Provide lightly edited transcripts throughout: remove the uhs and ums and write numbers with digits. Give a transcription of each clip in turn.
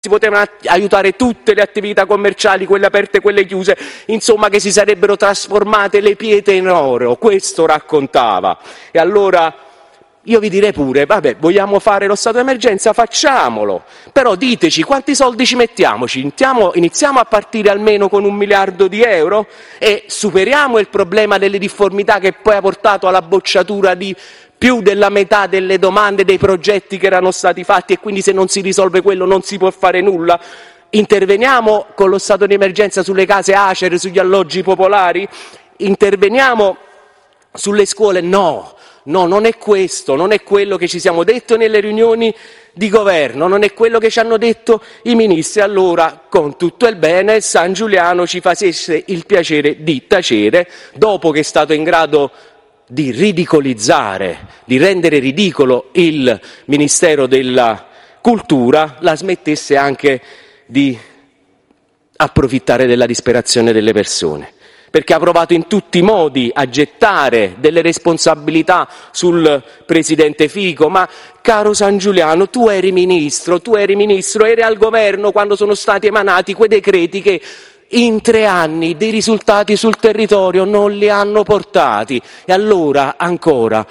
si potevano aiutare tutte le attività commerciali, quelle aperte e quelle chiuse, insomma che si sarebbero trasformate le pietre in oro, questo raccontava. E allora io vi direi pure, vabbè, vogliamo fare lo stato d'emergenza, facciamolo, però diteci quanti soldi ci mettiamoci, iniziamo a partire almeno con 1 miliardo di euro e superiamo il problema delle difformità che poi ha portato alla bocciatura di più della metà delle domande dei progetti che erano stati fatti, e quindi se non si risolve quello non si può fare nulla. Interveniamo con lo stato di emergenza sulle case ACER, sugli alloggi popolari? Interveniamo sulle scuole? No, non è questo, non è quello che ci siamo detti nelle riunioni di governo, non è quello che ci hanno detto i ministri. Allora, con tutto il bene, San Giuliano ci facesse il piacere di tacere, dopo che è stato in grado di ridicolizzare, di rendere ridicolo il Ministero della Cultura, la smettesse anche di approfittare della disperazione delle persone, perché ha provato in tutti i modi a gettare delle responsabilità sul presidente Fico. Ma caro San Giuliano, tu eri ministro, eri al governo quando sono stati emanati quei decreti che in 3 anni dei risultati sul territorio non li hanno portati. E allora ancora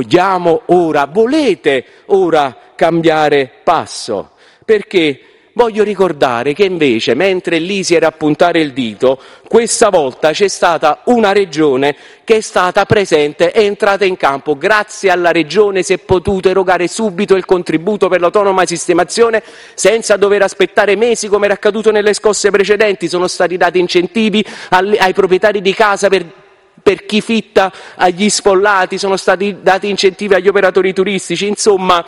volete ora cambiare passo? Perché voglio ricordare che invece, mentre lì si era a puntare il dito, questa volta c'è stata una regione che è stata presente, è entrata in campo. Grazie alla regione si è potuto erogare subito il contributo per l'autonoma sistemazione senza dover aspettare mesi come era accaduto nelle scosse precedenti. Sono stati dati incentivi ai proprietari di casa per chi fitta agli sfollati, sono stati dati incentivi agli operatori turistici, insomma.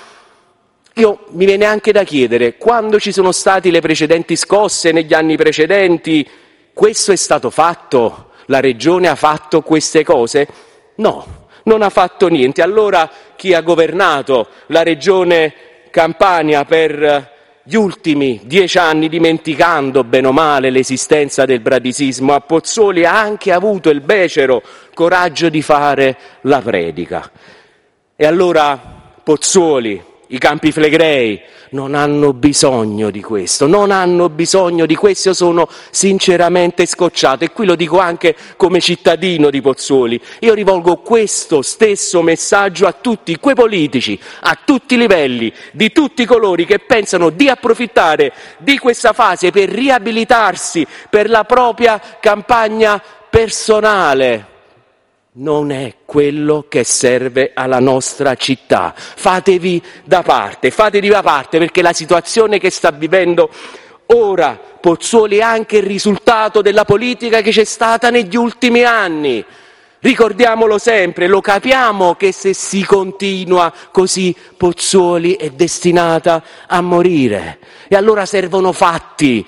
Mi viene anche da chiedere, quando ci sono state le precedenti scosse negli anni precedenti, questo è stato fatto? La Regione ha fatto queste cose? No, non ha fatto niente. Allora chi ha governato la Regione Campania per gli ultimi 10 anni, dimenticando bene o male l'esistenza del bradisismo a Pozzuoli, ha anche avuto il becero coraggio di fare la predica. E allora Pozzuoli, i Campi Flegrei non hanno bisogno di questo, Io sono sinceramente scocciato, e qui lo dico anche come cittadino di Pozzuoli. Io rivolgo questo stesso messaggio a tutti quei politici, a tutti i livelli, di tutti colori che pensano di approfittare di questa fase per riabilitarsi per la propria campagna personale. Non è quello che serve alla nostra città. Fatevi da parte, perché la situazione che sta vivendo ora Pozzuoli è anche il risultato della politica che c'è stata negli ultimi anni. Ricordiamolo sempre, lo capiamo che se si continua così Pozzuoli è destinata a morire. E allora servono fatti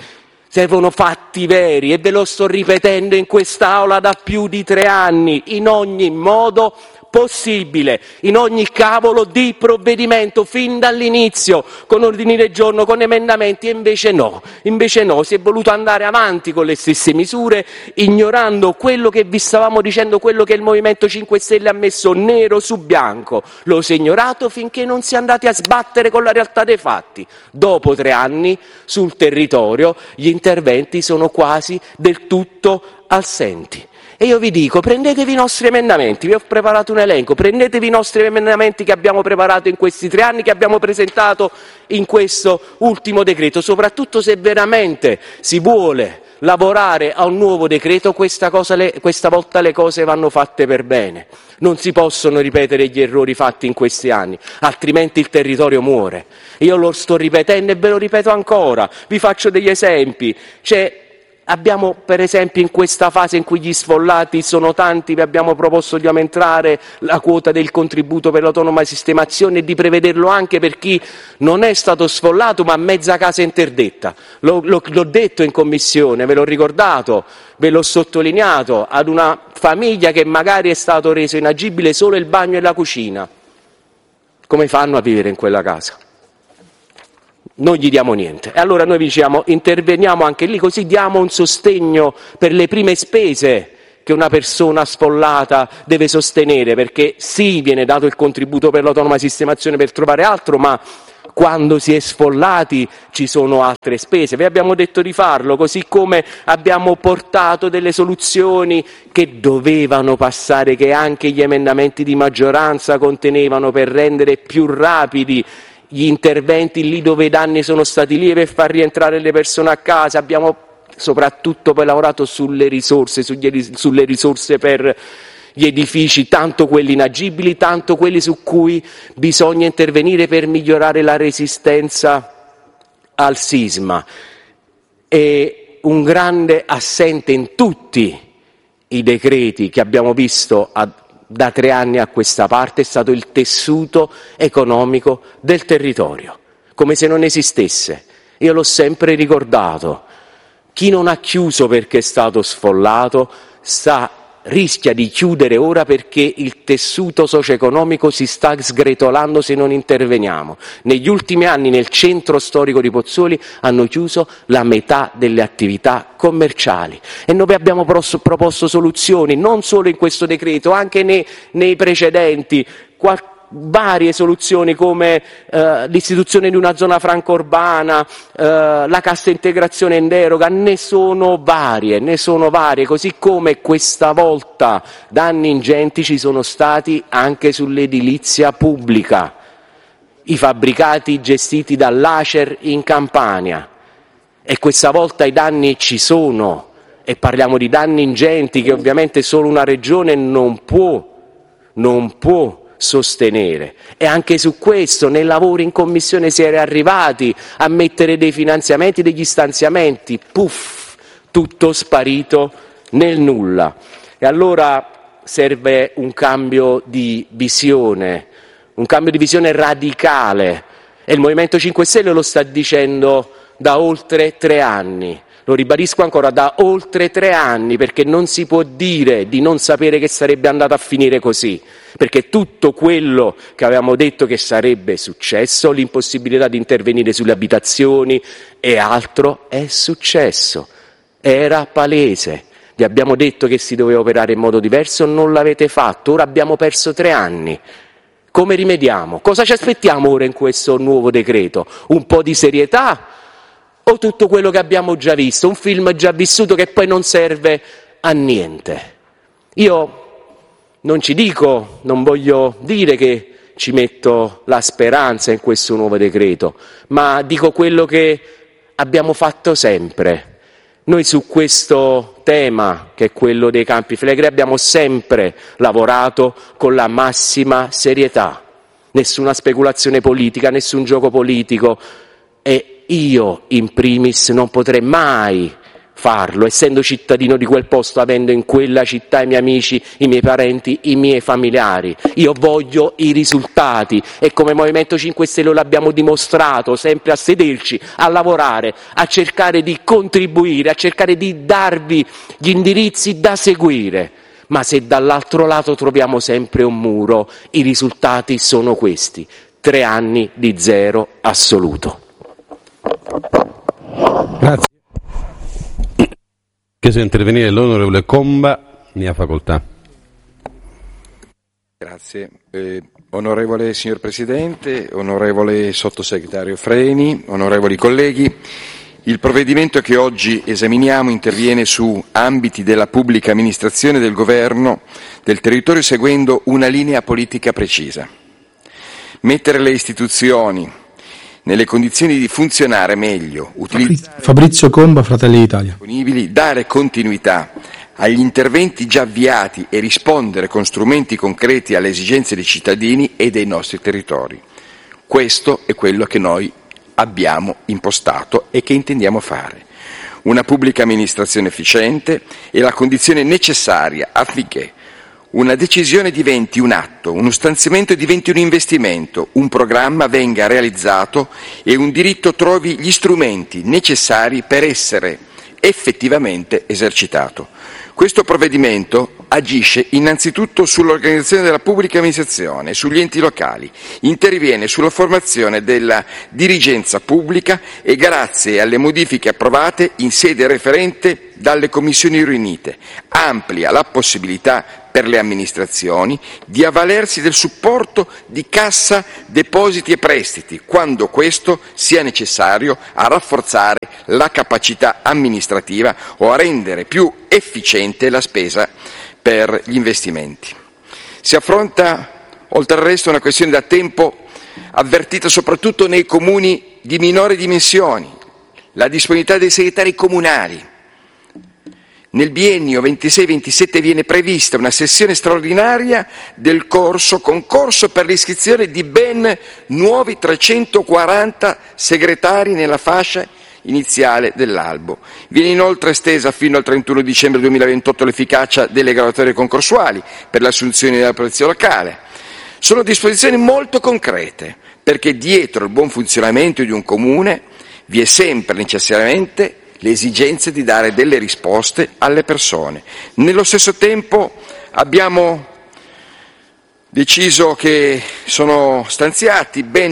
veri, e ve lo sto ripetendo in quest'Aula da più di 3 anni, in ogni modo possibile, in ogni cavolo di provvedimento, fin dall'inizio, con ordini del giorno, con emendamenti, e invece no, si è voluto andare avanti con le stesse misure, ignorando quello che vi stavamo dicendo, quello che il Movimento 5 Stelle ha messo nero su bianco. Lo si è ignorato finché non si è andati a sbattere con la realtà dei fatti. Dopo 3 anni sul territorio gli interventi sono quasi del tutto assenti. E io vi dico, prendetevi i nostri emendamenti, vi ho preparato un elenco, prendetevi i nostri emendamenti che abbiamo preparato in questi 3 anni, che abbiamo presentato in questo ultimo decreto, soprattutto se veramente si vuole lavorare a un nuovo decreto, questa volta le cose vanno fatte per bene. Non si possono ripetere gli errori fatti in questi anni, altrimenti il territorio muore. Io lo sto ripetendo e ve lo ripeto ancora, vi faccio degli esempi. Abbiamo per esempio in questa fase in cui gli sfollati sono tanti, vi abbiamo proposto di aumentare la quota del contributo per l'autonoma sistemazione e di prevederlo anche per chi non è stato sfollato ma mezza casa interdetta. L'ho detto in commissione, ve l'ho ricordato, ve l'ho sottolineato, ad una famiglia che magari è stato reso inagibile solo il bagno e la cucina. Come fanno a vivere in quella casa? Non gli diamo niente. E allora noi diciamo, interveniamo anche lì, così diamo un sostegno per le prime spese che una persona sfollata deve sostenere, perché sì, viene dato il contributo per l'autonoma sistemazione per trovare altro, ma quando si è sfollati ci sono altre spese. Vi abbiamo detto di farlo, così come abbiamo portato delle soluzioni che dovevano passare, che anche gli emendamenti di maggioranza contenevano, per rendere più rapidi gli interventi lì dove i danni sono stati lievi e far rientrare le persone a casa. Abbiamo soprattutto poi lavorato sulle risorse per gli edifici, tanto quelli inagibili, tanto quelli su cui bisogna intervenire per migliorare la resistenza al sisma. E un grande assente in tutti i decreti che abbiamo visto da 3 anni a questa parte è stato il tessuto economico del territorio, come se non esistesse. Io l'ho sempre ricordato. Chi non ha chiuso perché è stato sfollato rischia di chiudere ora perché il tessuto socio-economico si sta sgretolando se non interveniamo. Negli ultimi anni nel centro storico di Pozzuoli hanno chiuso la metà delle attività commerciali e noi abbiamo proposto soluzioni, non solo in questo decreto, anche nei precedenti, varie soluzioni come l'istituzione di una zona franca urbana, la cassa integrazione in deroga, ne sono varie, così come questa volta danni ingenti ci sono stati anche sull'edilizia pubblica, i fabbricati gestiti dall'Acer in Campania, e questa volta i danni ci sono e parliamo di danni ingenti che ovviamente solo una regione non può sostenere. E anche su questo nei lavori in commissione si era arrivati a mettere dei finanziamenti, degli stanziamenti, puff, tutto sparito nel nulla. E allora serve un cambio di visione radicale, e il Movimento 5 Stelle lo sta dicendo da oltre 3 anni. Lo ribadisco ancora, da oltre 3 anni, perché non si può dire di non sapere che sarebbe andato a finire così, perché tutto quello che avevamo detto che sarebbe successo, l'impossibilità di intervenire sulle abitazioni e altro, è successo. Era palese. Vi abbiamo detto che si doveva operare in modo diverso, non l'avete fatto. Ora abbiamo perso 3 anni. Come rimediamo? Cosa ci aspettiamo ora in questo nuovo decreto? Un po' di serietà? O tutto quello che abbiamo già visto, un film già vissuto che poi non serve a niente? Io non voglio dire che ci metto la speranza in questo nuovo decreto, ma dico quello che abbiamo fatto sempre. Noi su questo tema, che è quello dei Campi Flegrei, abbiamo sempre lavorato con la massima serietà. Nessuna speculazione politica, nessun gioco politico. E io, in primis, non potrei mai farlo, essendo cittadino di quel posto, avendo in quella città i miei amici, i miei parenti, i miei familiari. Io voglio i risultati e come Movimento 5 Stelle l'abbiamo dimostrato, sempre a sederci, a lavorare, a cercare di contribuire, a cercare di darvi gli indirizzi da seguire. Ma se dall'altro lato troviamo sempre un muro, i risultati sono questi: 3 anni di zero assoluto. Grazie. Chiesto di intervenire l'onorevole Comba, ne ha facoltà. Grazie. Onorevole signor Presidente, onorevole sottosegretario Freni, onorevoli colleghi, il provvedimento che oggi esaminiamo interviene su ambiti della pubblica amministrazione del governo del territorio seguendo una linea politica precisa. Mettere le istituzioni nelle condizioni di funzionare meglio, Fabrizio Comba, Fratelli d'Italia. Dare continuità agli interventi già avviati e rispondere con strumenti concreti alle esigenze dei cittadini e dei nostri territori. Questo è quello che noi abbiamo impostato e che intendiamo fare. Una pubblica amministrazione efficiente è la condizione necessaria affinché una decisione diventi un atto, uno stanziamento diventi un investimento, un programma venga realizzato e un diritto trovi gli strumenti necessari per essere effettivamente esercitato. Questo provvedimento agisce innanzitutto sull'organizzazione della pubblica amministrazione, sugli enti locali, interviene sulla formazione della dirigenza pubblica e grazie alle modifiche approvate in sede referente dalle commissioni riunite amplia la possibilità per le amministrazioni di avvalersi del supporto di Cassa Depositi e Prestiti, quando questo sia necessario a rafforzare la capacità amministrativa o a rendere più efficiente la spesa per gli investimenti. Si affronta oltre al resto una questione da tempo avvertita soprattutto nei comuni di minori dimensioni, la disponibilità dei segretari comunali. Nel biennio 26-27 viene prevista una sessione straordinaria del concorso per l'iscrizione di ben nuovi 340 segretari nella fascia iniziale dell'albo. Viene inoltre estesa fino al 31 dicembre 2028 l'efficacia delle graduatorie concorsuali per le assunzioni della polizia locale. Sono disposizioni molto concrete, perché dietro il buon funzionamento di un comune vi è sempre necessariamente l'esigenza di dare delle risposte alle persone. Nello stesso tempo abbiamo deciso che sono stanziati ben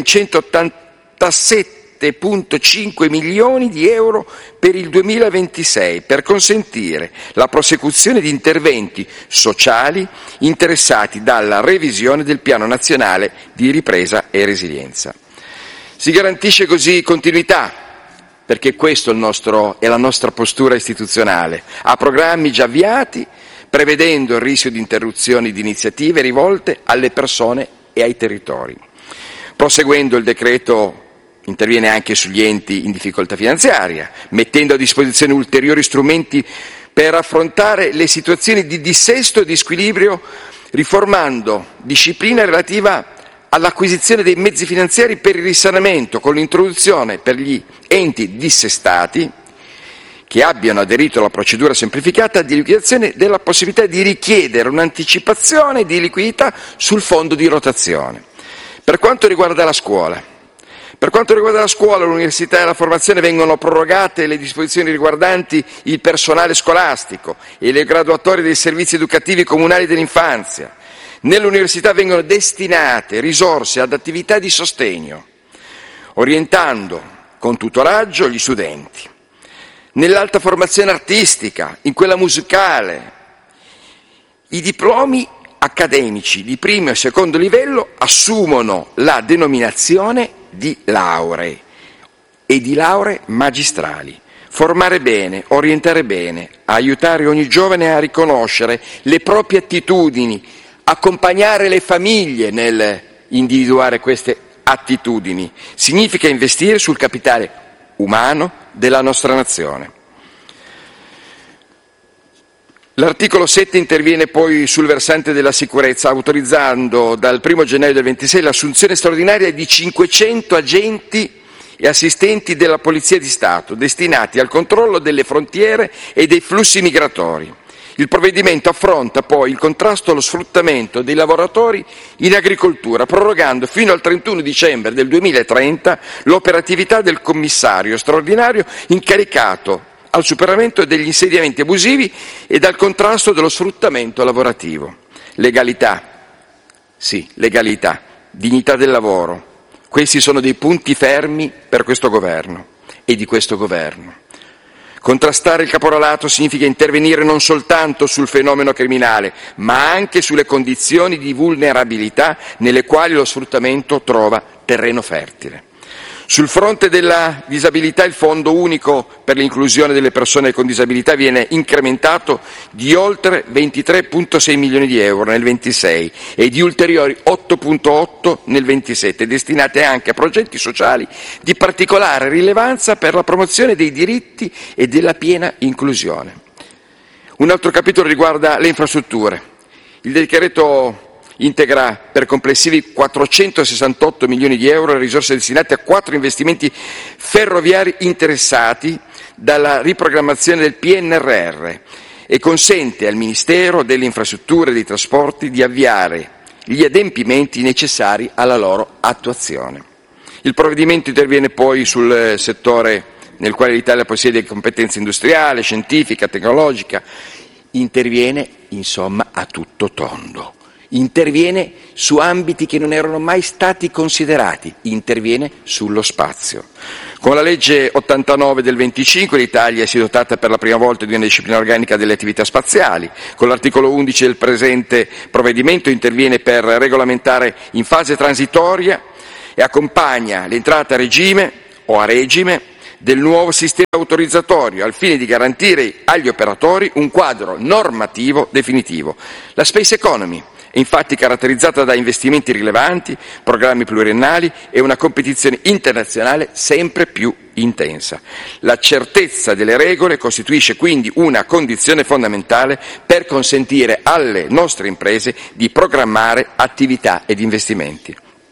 187,5 milioni di euro per il 2026 per consentire la prosecuzione di interventi sociali interessati dalla revisione del Piano Nazionale di Ripresa e Resilienza. Si garantisce così continuità, perché questo è la nostra postura istituzionale, a programmi già avviati, prevedendo il rischio di interruzioni di iniziative rivolte alle persone e ai territori. Proseguendo, il decreto interviene anche sugli enti in difficoltà finanziaria, mettendo a disposizione ulteriori strumenti per affrontare le situazioni di dissesto e di squilibrio, riformando disciplina relativa all'acquisizione dei mezzi finanziari per il risanamento, con l'introduzione per gli enti dissestati che abbiano aderito alla procedura semplificata di liquidazione della possibilità di richiedere un'anticipazione di liquidità sul fondo di rotazione. Per quanto riguarda la scuola, l'università e la formazione vengono prorogate le disposizioni riguardanti il personale scolastico e le graduatorie dei servizi educativi comunali dell'infanzia. Nell'università vengono destinate risorse ad attività di sostegno, orientando con tutoraggio gli studenti. Nell'alta formazione artistica, in quella musicale, i diplomi accademici di primo e secondo livello assumono la denominazione di lauree e di lauree magistrali. Formare bene, orientare bene, aiutare ogni giovane a riconoscere le proprie attitudini, accompagnare le famiglie nel individuare queste attitudini, significa investire sul capitale umano della nostra nazione. L'articolo 7 interviene poi sul versante della sicurezza, autorizzando dal 1 gennaio del 26 l'assunzione straordinaria di 500 agenti e assistenti della Polizia di Stato, destinati al controllo delle frontiere e dei flussi migratori. Il provvedimento affronta poi il contrasto allo sfruttamento dei lavoratori in agricoltura, prorogando fino al 31 dicembre del 2030 l'operatività del commissario straordinario incaricato al superamento degli insediamenti abusivi e dal contrasto dello sfruttamento lavorativo. Legalità, sì, legalità, dignità del lavoro. Questi sono dei punti fermi per questo governo e di questo governo. Contrastare il caporalato significa intervenire non soltanto sul fenomeno criminale, ma anche sulle condizioni di vulnerabilità nelle quali lo sfruttamento trova terreno fertile. Sul fronte della disabilità, il Fondo unico per l'inclusione delle persone con disabilità viene incrementato di oltre 23,6 milioni di euro nel 26 e di ulteriori 8,8 nel 27, destinate anche a progetti sociali di particolare rilevanza per la promozione dei diritti e della piena inclusione. Un altro capitolo riguarda le infrastrutture. Il decreto integra per complessivi 468 milioni di euro le risorse destinate a 4 investimenti ferroviari interessati dalla riprogrammazione del PNRR e consente al Ministero delle Infrastrutture e dei Trasporti di avviare gli adempimenti necessari alla loro attuazione. Il provvedimento interviene poi sul settore nel quale l'Italia possiede competenza industriale, scientifica, tecnologica, interviene insomma a tutto tondo. interviene su ambiti che non erano mai stati considerati, interviene sullo spazio. Con la legge 89 del 25 l'Italia si è dotata per la prima volta di una disciplina organica delle attività spaziali. Con l'articolo 11 del presente provvedimento interviene per regolamentare in fase transitoria e accompagna l'entrata a regime o a regime del nuovo sistema autorizzatorio al fine di garantire agli operatori un quadro normativo definitivo. La Space Economy è infatti caratterizzata da investimenti rilevanti, programmi pluriennali e una competizione internazionale sempre più intensa. La certezza delle regole costituisce quindi una condizione fondamentale per consentire alle nostre imprese di programmare attività ed investimenti.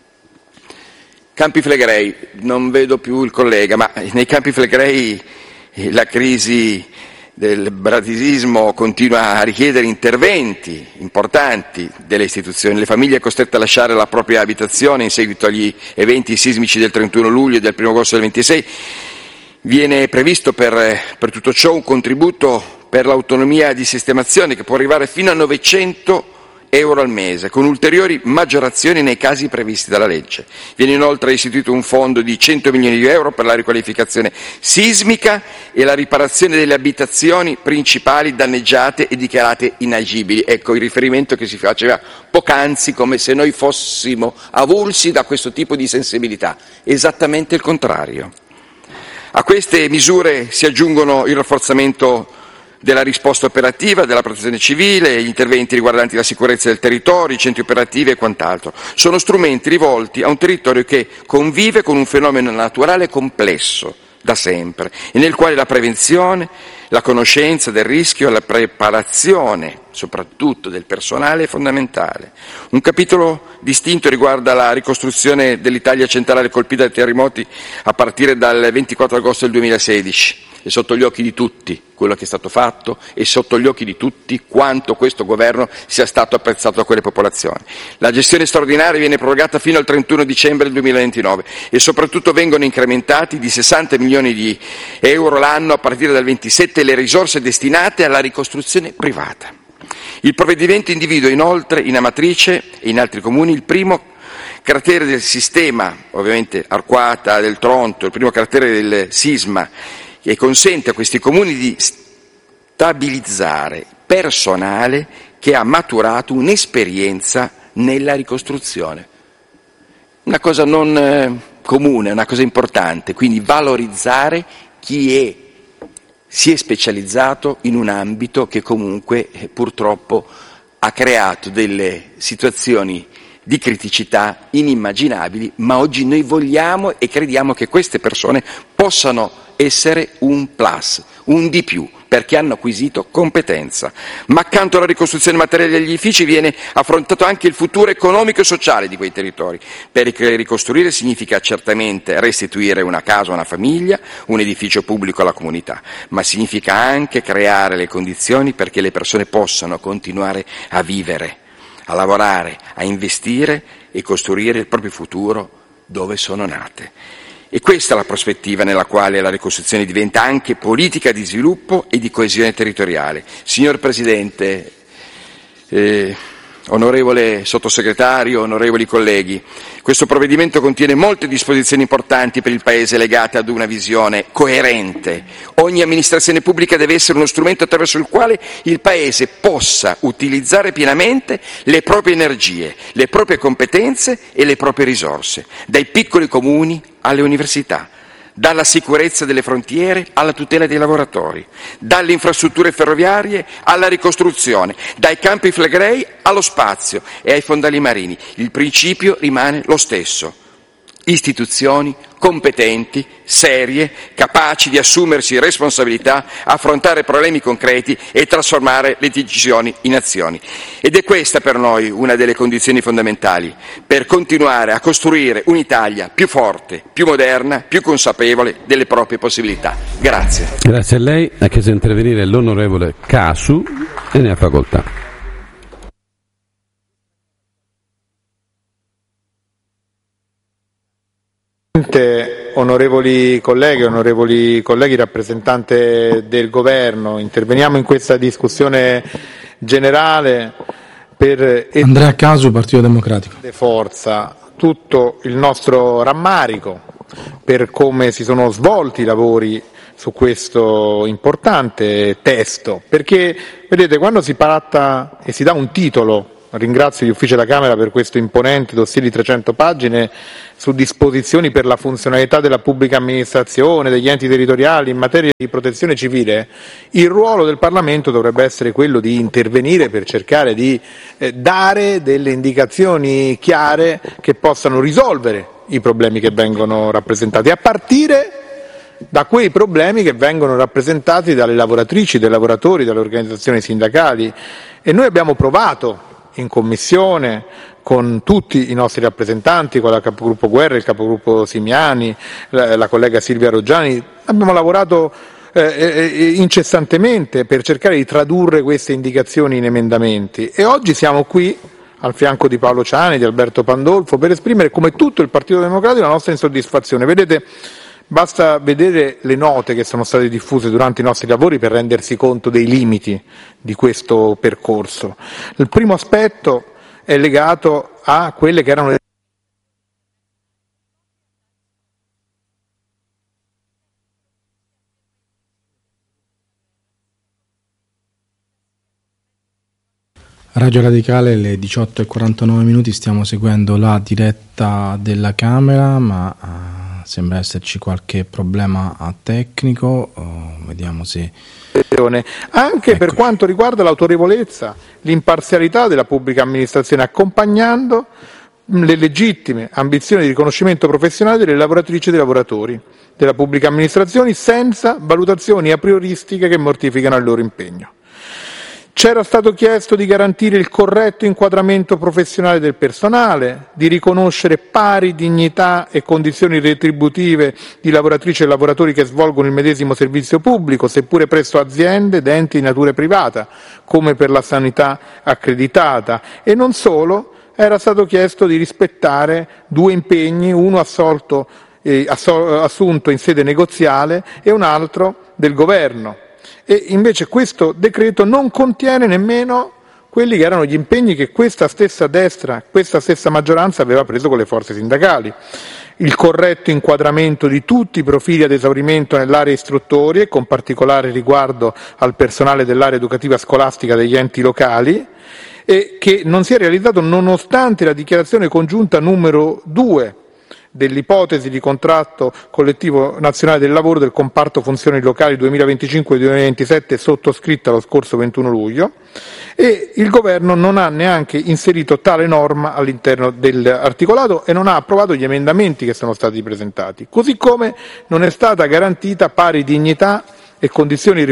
Campi Flegrei, non vedo più il collega, ma nei Campi Flegrei la crisi del bradisismo continua a richiedere interventi importanti delle istituzioni. Le famiglie costrette a lasciare la propria abitazione in seguito agli eventi sismici del 31 luglio e del 1 agosto del 26. Viene previsto per tutto ciò un contributo per l'autonomia di sistemazione che può arrivare fino a 900 euro al mese, con ulteriori maggiorazioni nei casi previsti dalla legge. Viene inoltre istituito un fondo di 100 milioni di euro per la riqualificazione sismica e la riparazione delle abitazioni principali danneggiate e dichiarate inagibili. Ecco il riferimento che si faceva poc'anzi, come se noi fossimo avulsi da questo tipo di sensibilità. Esattamente il contrario. A queste misure si aggiungono il rafforzamento della risposta operativa, della protezione civile, gli interventi riguardanti la sicurezza del territorio, i centri operativi e quant'altro. Sono strumenti rivolti a un territorio che convive con un fenomeno naturale complesso da sempre e nel quale la prevenzione, la conoscenza del rischio e la preparazione, soprattutto del personale, è fondamentale. Un capitolo distinto riguarda la ricostruzione dell'Italia centrale colpita dai terremoti a partire dal 24 agosto del 2016. È sotto gli occhi di tutti quello che è stato fatto e sotto gli occhi di tutti quanto questo governo sia stato apprezzato da quelle popolazioni. La gestione straordinaria viene prorogata fino al 31 dicembre del 2029 e soprattutto vengono incrementati di 60 milioni di euro l'anno a partire dal 27 le risorse destinate alla ricostruzione privata. Il provvedimento individua inoltre in Amatrice e in altri comuni il primo cratere del sistema, ovviamente Arquata, del Tronto, il primo cratere del sisma, che consente a questi comuni di stabilizzare personale che ha maturato un'esperienza nella ricostruzione. Una cosa non comune, una cosa importante, quindi valorizzare chi si è specializzato in un ambito che comunque purtroppo ha creato delle situazioni di criticità inimmaginabili, ma oggi noi vogliamo e crediamo che queste persone possano essere un plus, un di più, perché hanno acquisito competenza. Ma accanto alla ricostruzione materiale degli edifici viene affrontato anche il futuro economico e sociale di quei territori, perché ricostruire significa certamente restituire una casa a una famiglia, un edificio pubblico alla comunità, ma significa anche creare le condizioni perché le persone possano continuare a vivere, a lavorare, a investire e costruire il proprio futuro dove sono nate. E questa è la prospettiva nella quale la ricostruzione diventa anche politica di sviluppo e di coesione territoriale. Signor Presidente, onorevole Sottosegretario, onorevoli colleghi, questo provvedimento contiene molte disposizioni importanti per il Paese legate ad una visione coerente. Ogni amministrazione pubblica deve essere uno strumento attraverso il quale il Paese possa utilizzare pienamente le proprie energie, le proprie competenze e le proprie risorse, dai piccoli comuni alle università, dalla sicurezza delle frontiere alla tutela dei lavoratori, dalle infrastrutture ferroviarie alla ricostruzione, dai Campi Flegrei allo spazio e ai fondali marini. Il principio rimane lo stesso. Istituzioni competenti, serie, capaci di assumersi responsabilità, affrontare problemi concreti e trasformare le decisioni in azioni. Ed è questa per noi una delle condizioni fondamentali per continuare a costruire un'Italia più forte, più moderna, più consapevole delle proprie possibilità. Grazie. Grazie a lei. Ha chiesto di intervenire l'onorevole Casu e ne ha facoltà. Onorevoli colleghi, rappresentante del Governo, interveniamo in questa discussione generale Andrea Casu, Partito Democratico. Forza tutto il nostro rammarico per come si sono svolti i lavori su questo importante testo, perché vedete, quando si tratta e si dà un titolo, ringrazio gli uffici della Camera per questo imponente dossier di 300 pagine su disposizioni per la funzionalità della pubblica amministrazione, degli enti territoriali in materia di protezione civile, il ruolo del Parlamento dovrebbe essere quello di intervenire per cercare di dare delle indicazioni chiare che possano risolvere i problemi che vengono rappresentati, a partire da quei problemi che vengono rappresentati dalle lavoratrici, dai lavoratori, dalle organizzazioni sindacali. E noi abbiamo provato in Commissione con tutti i nostri rappresentanti, con la capogruppo Guerra, il capogruppo Simiani, la collega Silvia Roggiani, abbiamo lavorato incessantemente per cercare di tradurre queste indicazioni in emendamenti, e oggi siamo qui al fianco di Paolo Ciani, di Alberto Pandolfo, per esprimere, come tutto il Partito Democratico, la nostra insoddisfazione. Vedete, basta vedere le note che sono state diffuse durante i nostri lavori per rendersi conto dei limiti di questo percorso. Il primo aspetto è legato a quelle che erano le Radio Radicale, le 18:49, stiamo seguendo la diretta della Camera, ma sembra esserci qualche problema tecnico, vediamo se... Anche per quanto riguarda l'autorevolezza, l'imparzialità della pubblica amministrazione, accompagnando le legittime ambizioni di riconoscimento professionale delle lavoratrici e dei lavoratori della pubblica amministrazione, senza valutazioni a prioristiche che mortificano il loro impegno. C'era stato chiesto di garantire il corretto inquadramento professionale del personale, di riconoscere pari dignità e condizioni retributive di lavoratrici e lavoratori che svolgono il medesimo servizio pubblico, seppure presso aziende ed enti di natura privata, come per la sanità accreditata. E non solo, era stato chiesto di rispettare due impegni, uno assunto in sede negoziale e un altro del Governo. E invece questo decreto non contiene nemmeno quelli che erano gli impegni che questa stessa destra, questa stessa maggioranza aveva preso con le forze sindacali. Il corretto inquadramento di tutti i profili ad esaurimento nell'area istruttorie, con particolare riguardo al personale dell'area educativa scolastica degli enti locali, e che non si è realizzato nonostante la dichiarazione congiunta numero 2 dell'ipotesi di contratto collettivo nazionale del lavoro del comparto funzioni locali 2025-2027 sottoscritta lo scorso 21 luglio, e il Governo non ha neanche inserito tale norma all'interno dell'articolato e non ha approvato gli emendamenti che sono stati presentati, così come non è stata garantita pari dignità e condizioni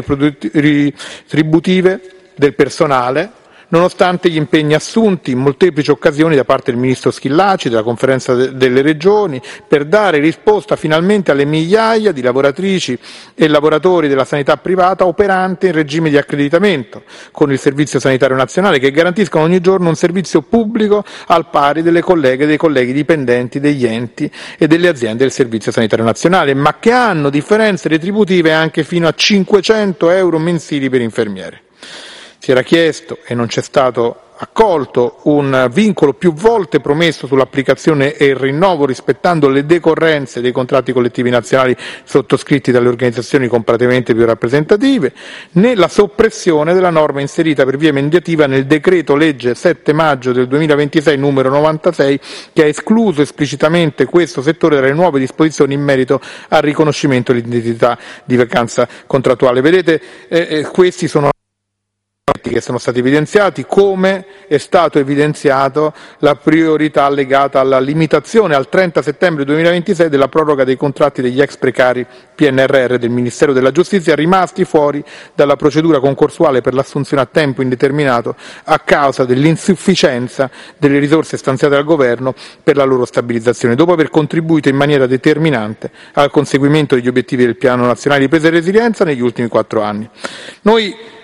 retributive del personale, nonostante gli impegni assunti in molteplici occasioni da parte del Ministro Schillaci, della Conferenza delle Regioni, per dare risposta finalmente alle migliaia di lavoratrici e lavoratori della sanità privata operanti in regime di accreditamento con il Servizio Sanitario Nazionale, che garantiscono ogni giorno un servizio pubblico al pari delle colleghe e dei colleghi dipendenti degli enti e delle aziende del Servizio Sanitario Nazionale, ma che hanno differenze retributive anche fino a 500 euro mensili per infermiere. Si era chiesto, e non c'è stato accolto, un vincolo più volte promesso sull'applicazione e il rinnovo rispettando le decorrenze dei contratti collettivi nazionali sottoscritti dalle organizzazioni comparativamente più rappresentative, né la soppressione della norma inserita per via emendativa nel decreto legge 7 maggio del 2026 numero 96, che ha escluso esplicitamente questo settore dalle nuove disposizioni in merito al riconoscimento dell'indennità di vacanza contrattuale. Vedete, questi sono che sono stati evidenziati, come è stato evidenziato la priorità legata alla limitazione al 30 settembre 2026 della proroga dei contratti degli ex precari PNRR del Ministero della Giustizia rimasti fuori dalla procedura concorsuale per l'assunzione a tempo indeterminato a causa dell'insufficienza delle risorse stanziate dal Governo per la loro stabilizzazione, dopo aver contribuito in maniera determinante al conseguimento degli obiettivi del Piano Nazionale di Ripresa e Resilienza negli ultimi 4 anni. Noi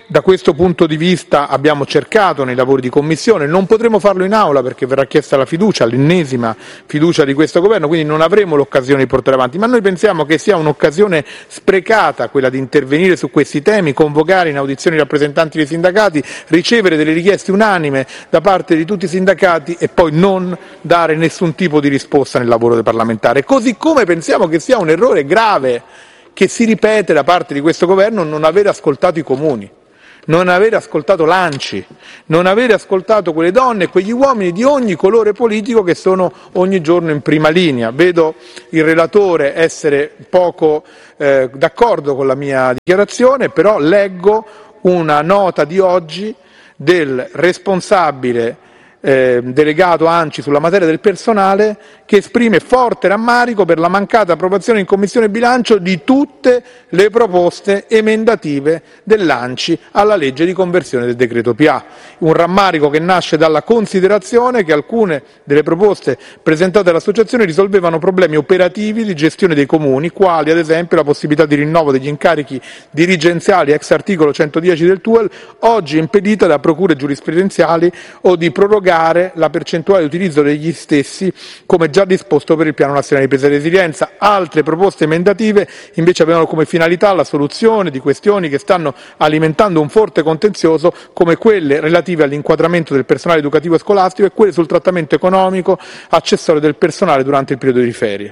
da questo punto di vista abbiamo cercato nei lavori di commissione, non potremo farlo in aula perché verrà chiesta la fiducia, l'ennesima fiducia di questo governo, quindi non avremo l'occasione di portare avanti, ma noi pensiamo che sia un'occasione sprecata quella di intervenire su questi temi, convocare in audizioni i rappresentanti dei sindacati, ricevere delle richieste unanime da parte di tutti i sindacati e poi non dare nessun tipo di risposta nel lavoro parlamentare. Così come pensiamo che sia un errore grave che si ripete da parte di questo governo non avere ascoltato i comuni, non avere ascoltato l'ANCI, non avere ascoltato quelle donne e quegli uomini di ogni colore politico che sono ogni giorno in prima linea. Vedo il relatore essere poco d'accordo con la mia dichiarazione, però leggo una nota di oggi del responsabile delegato ANCI sulla materia del personale che esprime forte rammarico per la mancata approvazione in Commissione Bilancio di tutte le proposte emendative dell'ANCI alla legge di conversione del decreto PA. Un rammarico che nasce dalla considerazione che alcune delle proposte presentate dall'associazione risolvevano problemi operativi di gestione dei comuni, quali ad esempio la possibilità di rinnovo degli incarichi dirigenziali ex articolo 110 del TUEL, oggi impedita da procure giurisprudenziali, o di prorogare la percentuale di utilizzo degli stessi come già disposto per il Piano Nazionale di Ripresa e Resilienza. Altre proposte emendative invece avevano come finalità la soluzione di questioni che stanno alimentando un forte contenzioso, come quelle relative all'inquadramento del personale educativo e scolastico e quelle sul trattamento economico accessorio del personale durante il periodo di ferie.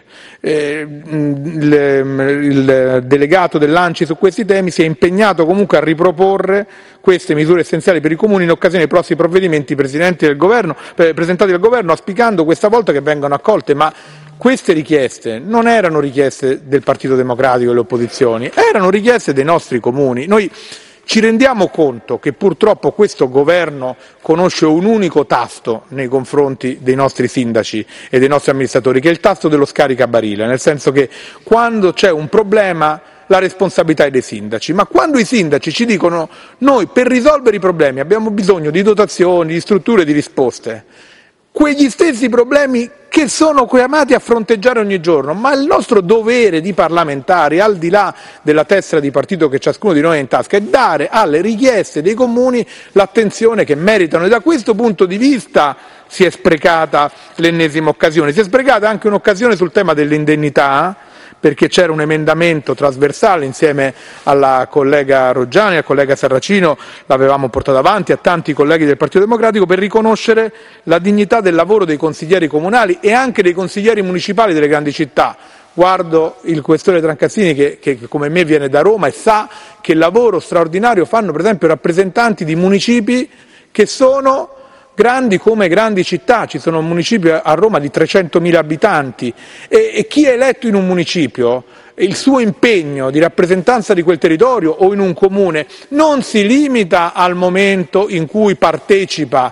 Il delegato dell'ANCI su questi temi si è impegnato comunque a riproporre queste misure essenziali per i comuni in occasione dei prossimi provvedimenti presentati dal Governo, auspicando questa volta che vengano accolte, ma queste richieste non erano richieste del Partito Democratico e delle opposizioni, erano richieste dei nostri comuni. Noi ci rendiamo conto che purtroppo questo governo conosce un unico tasto nei confronti dei nostri sindaci e dei nostri amministratori, che è il tasto dello scaricabarile, nel senso che quando c'è un problema la responsabilità è dei sindaci, ma quando i sindaci ci dicono noi per risolvere i problemi abbiamo bisogno di dotazioni, di strutture, di risposte, quegli stessi problemi che sono chiamati a fronteggiare ogni giorno, ma il nostro dovere di parlamentari, al di là della tessera di partito che ciascuno di noi ha in tasca, è dare alle richieste dei comuni l'attenzione che meritano, e da questo punto di vista si è sprecata l'ennesima occasione. Si è sprecata anche un'occasione sul tema delle indennità, perché c'era un emendamento trasversale insieme alla collega Roggiani, al collega Sarracino, l'avevamo portato avanti, a tanti colleghi del Partito Democratico, per riconoscere la dignità del lavoro dei consiglieri comunali e anche dei consiglieri municipali delle grandi città. Guardo il questore Trancazzini che come me viene da Roma e sa che lavoro straordinario fanno per esempio rappresentanti di municipi che sono grandi come grandi città. Ci sono municipi a Roma di 300.000 abitanti e chi è eletto in un municipio, il suo impegno di rappresentanza di quel territorio o in un comune non si limita al momento in cui partecipa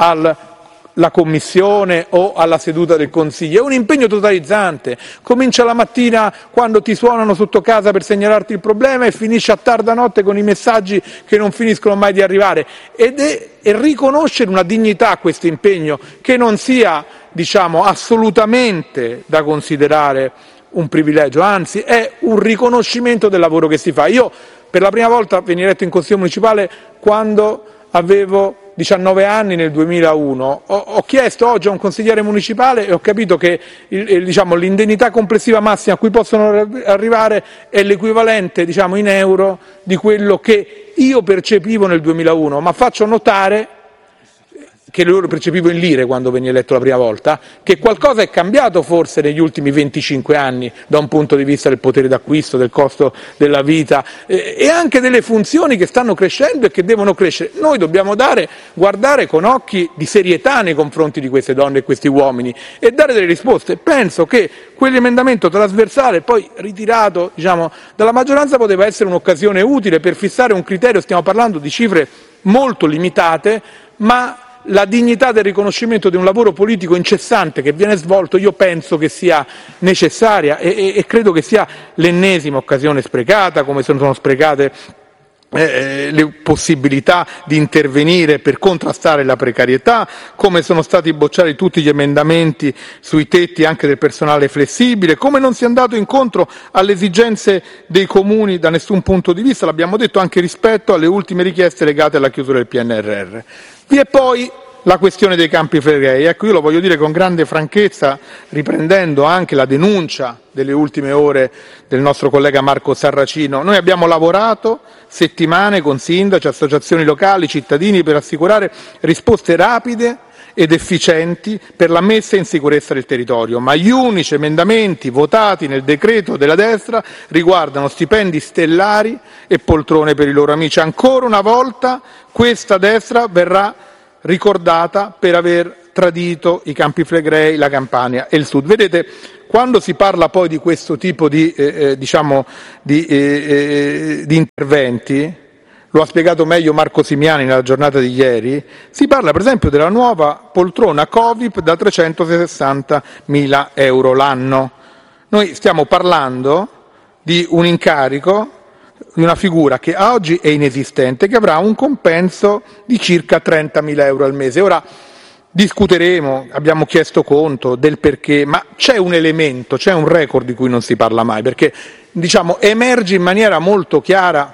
alla commissione o alla seduta del consiglio, è un impegno totalizzante. Comincia la mattina quando ti suonano sotto casa per segnalarti il problema e finisce a tarda notte con i messaggi che non finiscono mai di arrivare, ed è riconoscere una dignità a questo impegno che non sia, assolutamente da considerare un privilegio, anzi è un riconoscimento del lavoro che si fa. Io per la prima volta venni eletto in consiglio municipale quando avevo 19 anni nel 2001, ho chiesto oggi a un consigliere municipale e ho capito che l'indennità complessiva massima a cui possono arrivare è l'equivalente in euro di quello che io percepivo nel 2001, ma faccio notare che loro percepivo in lire quando venni eletto la prima volta, che qualcosa è cambiato forse negli ultimi 25 anni da un punto di vista del potere d'acquisto, del costo della vita e anche delle funzioni che stanno crescendo e che devono crescere. Noi dobbiamo guardare con occhi di serietà nei confronti di queste donne e questi uomini e dare delle risposte. Penso che quell'emendamento trasversale, poi ritirato dalla maggioranza, poteva essere un'occasione utile per fissare un criterio. Stiamo parlando di cifre molto limitate, ma la dignità del riconoscimento di un lavoro politico incessante che viene svolto io penso che sia necessaria e credo che sia l'ennesima occasione sprecata, come sono sprecate le possibilità di intervenire per contrastare la precarietà, come sono stati bocciati tutti gli emendamenti sui tetti anche del personale flessibile, come non si è andato incontro alle esigenze dei comuni da nessun punto di vista, l'abbiamo detto anche rispetto alle ultime richieste legate alla chiusura del PNRR. Vi è poi la questione dei Campi Flegrei. Ecco, io lo voglio dire con grande franchezza, riprendendo anche la denuncia delle ultime ore del nostro collega Marco Sarracino. Noi abbiamo lavorato settimane con sindaci, associazioni locali, cittadini per assicurare risposte rapide ed efficienti per la messa in sicurezza del territorio, ma gli unici emendamenti votati nel decreto della destra riguardano stipendi stellari e poltrone per i loro amici. Ancora una volta questa destra verrà ricordata per aver tradito i Campi Flegrei, la Campania e il Sud. Vedete, quando si parla poi di questo tipo di interventi, lo ha spiegato meglio Marco Simiani nella giornata di ieri, si parla per esempio della nuova poltrona Covid da 360.000 euro l'anno. Noi stiamo parlando di un incarico, di una figura che oggi è inesistente, che avrà un compenso di circa 30.000 euro al mese. Ora discuteremo, abbiamo chiesto conto del perché, ma c'è un elemento, c'è un record di cui non si parla mai, perché emerge in maniera molto chiara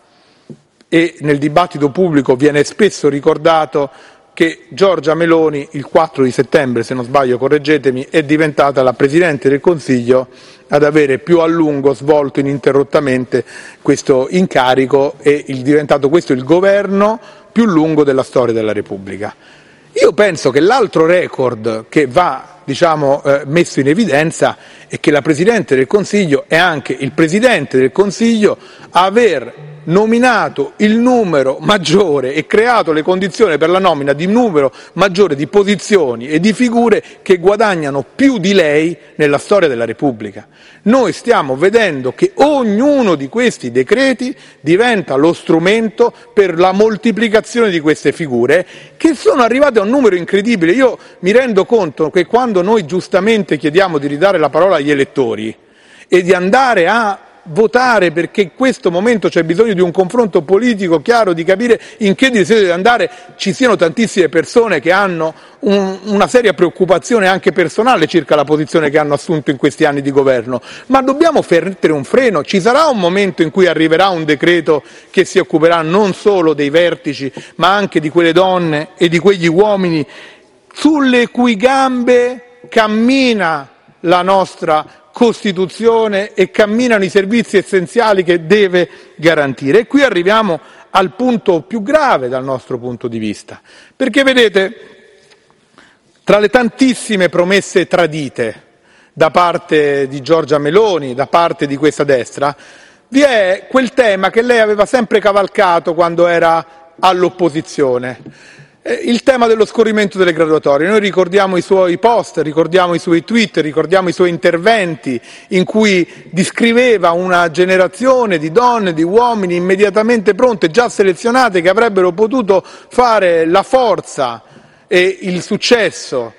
e nel dibattito pubblico viene spesso ricordato che Giorgia Meloni il 4 di settembre, se non sbaglio correggetemi, è diventata la Presidente del Consiglio ad avere più a lungo svolto ininterrottamente questo incarico e è diventato questo il governo più lungo della storia della Repubblica. Io penso che l'altro record che va messo in evidenza è che la Presidente del Consiglio è anche il Presidente del Consiglio a aver nominato il numero maggiore e creato le condizioni per la nomina di un numero maggiore di posizioni e di figure che guadagnano più di lei nella storia della Repubblica. Noi stiamo vedendo che ognuno di questi decreti diventa lo strumento per la moltiplicazione di queste figure che sono arrivate a un numero incredibile. Io mi rendo conto che quando noi giustamente chiediamo di ridare la parola agli elettori e di andare a votare, perché in questo momento c'è bisogno di un confronto politico chiaro, di capire in che direzione deve andare, ci siano tantissime persone che hanno una seria preoccupazione anche personale circa la posizione che hanno assunto in questi anni di governo, ma dobbiamo mettere un freno. Ci sarà un momento in cui arriverà un decreto che si occuperà non solo dei vertici ma anche di quelle donne e di quegli uomini sulle cui gambe cammina la nostra Costituzione e camminano i servizi essenziali che deve garantire. E qui arriviamo al punto più grave dal nostro punto di vista, perché vedete, tra le tantissime promesse tradite da parte di Giorgia Meloni, da parte di questa destra, vi è quel tema che lei aveva sempre cavalcato quando era all'opposizione. Il tema dello scorrimento delle graduatorie. Noi ricordiamo i suoi post, ricordiamo i suoi tweet, ricordiamo i suoi interventi in cui descriveva una generazione di donne, di uomini immediatamente pronte, già selezionate, che avrebbero potuto fare la forza e il successo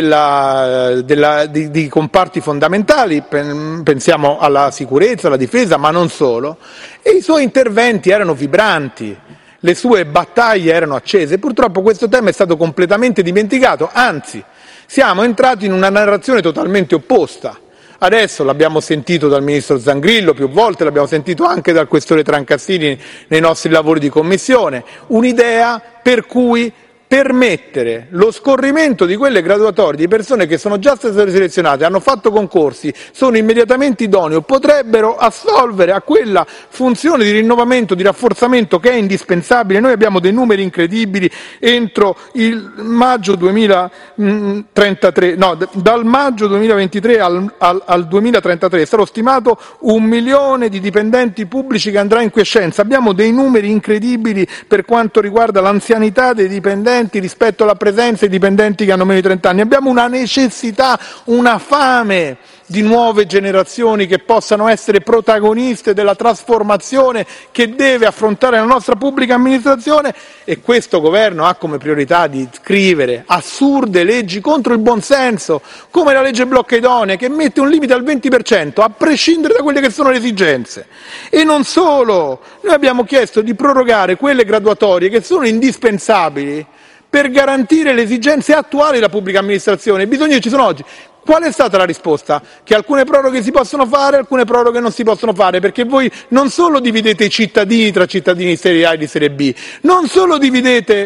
di comparti fondamentali, pensiamo alla sicurezza, alla difesa, ma non solo, e i suoi interventi erano vibranti. Le sue battaglie erano accese. Purtroppo questo tema è stato completamente dimenticato, anzi siamo entrati in una narrazione totalmente opposta. Adesso l'abbiamo sentito dal ministro Zangrillo più volte, l'abbiamo sentito anche dal questore Trancassini nei nostri lavori di commissione, un'idea per cui permettere lo scorrimento di quelle graduatorie di persone che sono già state selezionate, hanno fatto concorsi, sono immediatamente idonei, potrebbero assolvere a quella funzione di rinnovamento, di rafforzamento che è indispensabile. Noi abbiamo dei numeri incredibili. Entro il maggio 2033, dal maggio 2023 al 2033 è stato stimato 1 milione di dipendenti pubblici che andrà in quiescenza. Abbiamo dei numeri incredibili per quanto riguarda l'anzianità dei dipendenti rispetto alla presenza di dipendenti che hanno meno di 30 anni. Abbiamo una necessità, una fame di nuove generazioni che possano essere protagoniste della trasformazione che deve affrontare la nostra pubblica amministrazione, e questo governo ha come priorità di scrivere assurde leggi contro il buonsenso, come la legge blocca idonei, che mette un limite al 20% a prescindere da quelle che sono le esigenze. E non solo, noi abbiamo chiesto di prorogare quelle graduatorie che sono indispensabili per garantire le esigenze attuali della pubblica amministrazione, i bisogni che ci sono oggi. Qual è stata la risposta? Che alcune proroghe si possono fare, alcune proroghe non si possono fare, perché voi non solo dividete i cittadini tra cittadini di serie A e di serie B, non solo dividete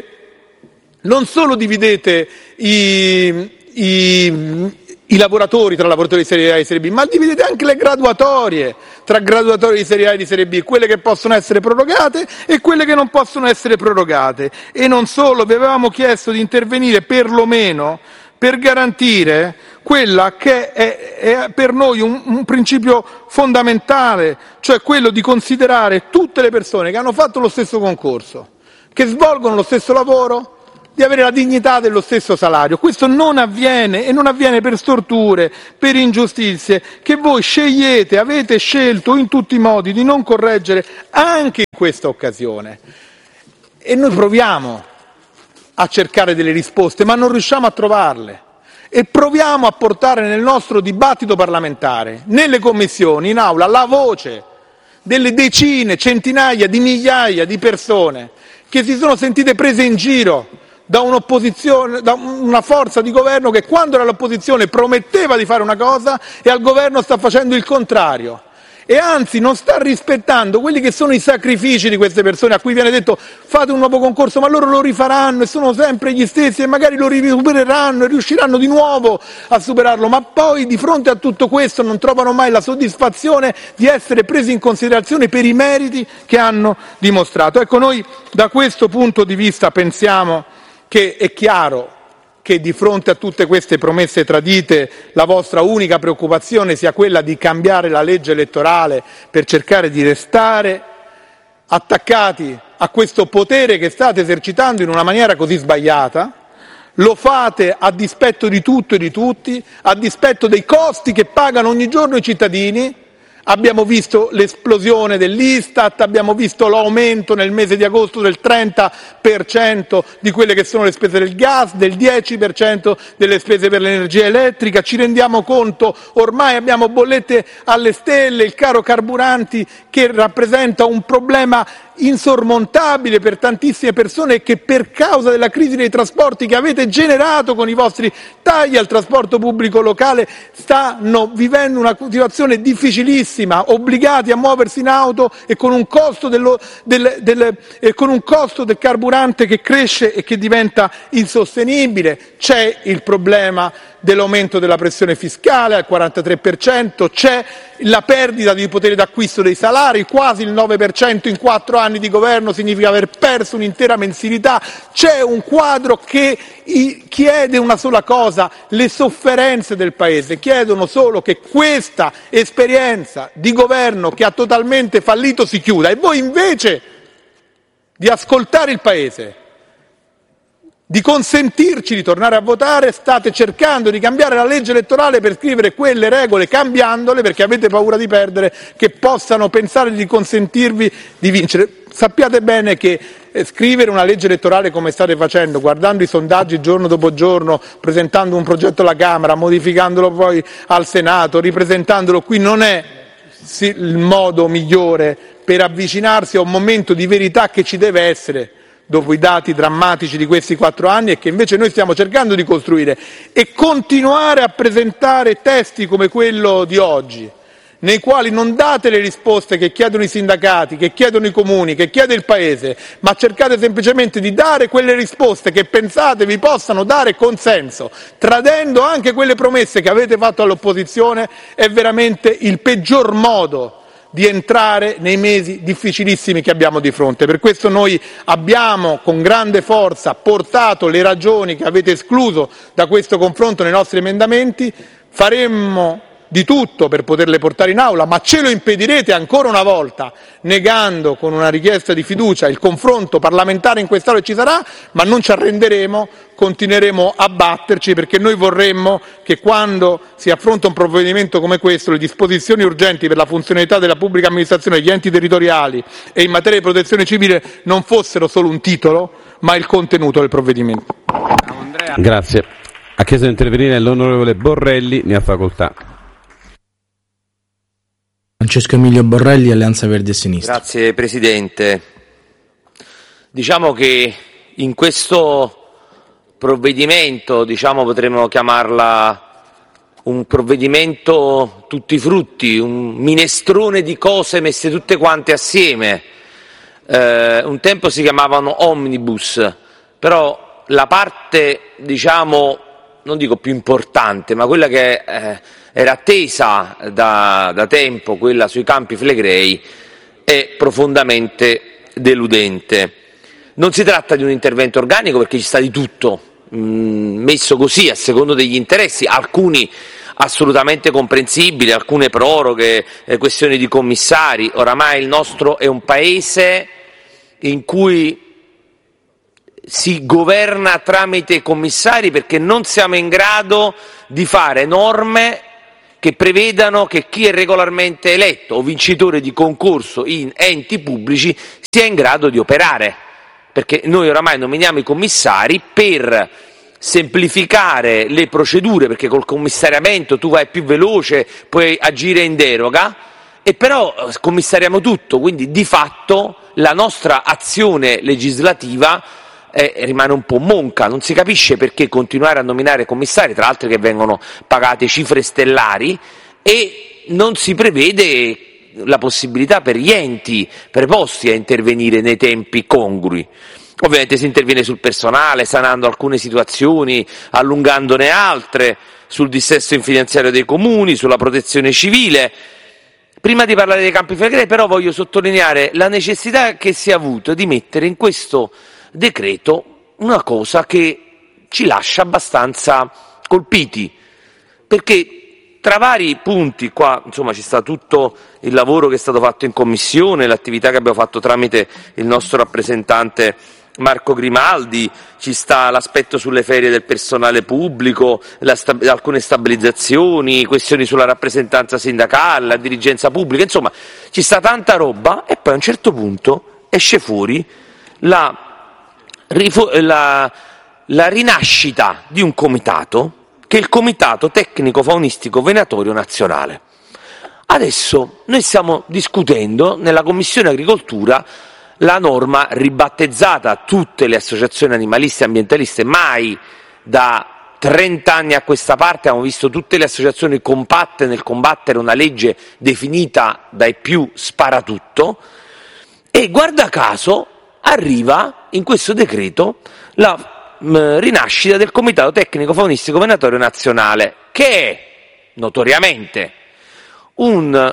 i lavoratori tra lavoratori di serie A e di serie B, ma dividete anche le graduatorie tra graduatorie di serie A e di serie B, quelle che possono essere prorogate e quelle che non possono essere prorogate. E non solo, vi avevamo chiesto di intervenire perlomeno per garantire quella che è per noi un principio fondamentale, cioè quello di considerare tutte le persone che hanno fatto lo stesso concorso, che svolgono lo stesso lavoro, di avere la dignità dello stesso salario. Questo non avviene, e non avviene per storture, per ingiustizie che voi avete scelto in tutti i modi di non correggere anche in questa occasione. E noi proviamo a cercare delle risposte, ma non riusciamo a trovarle. E proviamo a portare nel nostro dibattito parlamentare, nelle commissioni, in aula, la voce delle decine, centinaia di migliaia di persone che si sono sentite prese in giro da un'opposizione, da una forza di governo che quando era all'opposizione prometteva di fare una cosa e al governo sta facendo il contrario. E anzi non sta rispettando quelli che sono i sacrifici di queste persone a cui viene detto fate un nuovo concorso, ma loro lo rifaranno e sono sempre gli stessi e magari lo supereranno e riusciranno di nuovo a superarlo, ma poi di fronte a tutto questo non trovano mai la soddisfazione di essere presi in considerazione per i meriti che hanno dimostrato. Ecco, noi da questo punto di vista pensiamo che è chiaro che di fronte a tutte queste promesse tradite la vostra unica preoccupazione sia quella di cambiare la legge elettorale per cercare di restare attaccati a questo potere che state esercitando in una maniera così sbagliata. Lo fate a dispetto di tutto e di tutti, a dispetto dei costi che pagano ogni giorno i cittadini. Abbiamo visto l'esplosione dell'Istat, abbiamo visto l'aumento nel mese di agosto del 30% di quelle che sono le spese del gas, del 10% delle spese per l'energia elettrica. Ci rendiamo conto, ormai abbiamo bollette alle stelle, il caro carburanti che rappresenta un problema insormontabile per tantissime persone che per causa della crisi dei trasporti che avete generato con i vostri tagli al trasporto pubblico locale stanno vivendo una situazione difficilissima, obbligati a muoversi in auto e con un costo con un costo del carburante che cresce e che diventa insostenibile. C'è il problema dell'aumento della pressione fiscale al 43%, c'è la perdita di potere d'acquisto dei salari, quasi il 9% in 4 anni di governo significa aver perso un'intera mensilità, c'è un quadro che chiede una sola cosa: le sofferenze del Paese chiedono solo che questa esperienza di governo che ha totalmente fallito si chiuda. E voi invece di ascoltare il Paese, di consentirci di tornare a votare, state cercando di cambiare la legge elettorale per scrivere quelle regole cambiandole perché avete paura di perdere, che possano pensare di consentirvi di vincere. Sappiate bene che scrivere una legge elettorale come state facendo, guardando i sondaggi giorno dopo giorno, presentando un progetto alla Camera, modificandolo poi al Senato, ripresentandolo qui, non è il modo migliore per avvicinarsi a un momento di verità che ci deve essere dopo i dati drammatici di questi 4 anni e che invece noi stiamo cercando di costruire. E continuare a presentare testi come quello di oggi, nei quali non date le risposte che chiedono i sindacati, che chiedono i comuni, che chiede il Paese, ma cercate semplicemente di dare quelle risposte che pensate vi possano dare consenso, tradendo anche quelle promesse che avete fatto all'opposizione, è veramente il peggior modo di entrare nei mesi difficilissimi che abbiamo di fronte. Per questo noi abbiamo con grande forza portato le ragioni che avete escluso da questo confronto nei nostri emendamenti, faremmo di tutto per poterle portare in aula, ma ce lo impedirete ancora una volta, negando con una richiesta di fiducia il confronto parlamentare in quest'Aula. Ci sarà, ma non ci arrenderemo, continueremo a batterci, perché noi vorremmo che quando si affronta un provvedimento come questo le disposizioni urgenti per la funzionalità della pubblica amministrazione, degli enti territoriali e in materia di protezione civile non fossero solo un titolo, ma il contenuto del provvedimento. Grazie. Ha chiesto di intervenire l'onorevole Borrelli, ne ha facoltà. Francesco Emilio Borrelli, Alleanza Verdi e Sinistra. Grazie Presidente. Diciamo che in questo provvedimento, potremmo chiamarla un provvedimento tutti frutti, un minestrone di cose messe tutte quante assieme. Un tempo si chiamavano omnibus, però la parte, non dico più importante, ma quella che era attesa da tempo, quella sui Campi Flegrei, è profondamente deludente. Non si tratta di un intervento organico, perché ci sta di tutto, messo così a secondo degli interessi, alcuni assolutamente comprensibili, alcune proroghe, questioni di commissari. Oramai il nostro è un paese in cui si governa tramite commissari, perché non siamo in grado di fare norme che prevedano che chi è regolarmente eletto o vincitore di concorso in enti pubblici sia in grado di operare, perché noi oramai nominiamo i commissari per semplificare le procedure, perché col commissariamento tu vai più veloce, puoi agire in deroga, e però commissariamo tutto, quindi di fatto la nostra azione legislativa rimane un po' monca. Non si capisce perché continuare a nominare commissari, tra l'altro che vengono pagate cifre stellari, e non si prevede la possibilità per gli enti preposti a intervenire nei tempi congrui. Ovviamente si interviene sul personale, sanando alcune situazioni, allungandone altre, sul dissesto finanziario dei comuni, sulla protezione civile. Prima di parlare dei Campi Flegrei, però, voglio sottolineare la necessità che si è avuto di mettere in questo decreto una cosa che ci lascia abbastanza colpiti, perché tra vari punti qua, ci sta tutto il lavoro che è stato fatto in commissione, l'attività che abbiamo fatto tramite il nostro rappresentante Marco Grimaldi, ci sta l'aspetto sulle ferie del personale pubblico, alcune stabilizzazioni, questioni sulla rappresentanza sindacale, la dirigenza pubblica, insomma ci sta tanta roba, e poi a un certo punto esce fuori la rinascita di un comitato, che è il Comitato Tecnico Faunistico Venatorio Nazionale. Adesso noi stiamo discutendo nella Commissione Agricoltura la norma ribattezzata a tutte le associazioni animaliste e ambientaliste. Mai da 30 anni a questa parte abbiamo visto tutte le associazioni compatte nel combattere una legge definita dai più sparatutto, e guarda caso arriva in questo decreto la rinascita del Comitato Tecnico Faunistico Venatorio Nazionale, che è notoriamente un